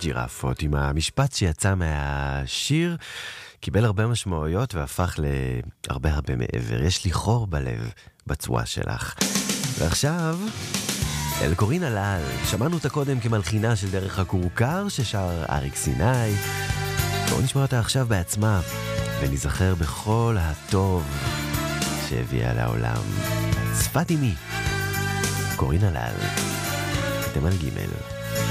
הג'ירפות, עם המשפט שיצא מהשיר, קיבל הרבה משמעויות והפך להרבה הרבה מעבר. יש לי חור בלב בצורה שלך. ועכשיו, אל קורין הלל. שמענו אותה קודם כמלחינה של דרך הכורכר ששר אריק סיני. בואו נשמע אותה עכשיו בעצמה, ונזכר בכל הטוב שהביאה לעולם. שפת אמי, קורין הלל. אתם על ג'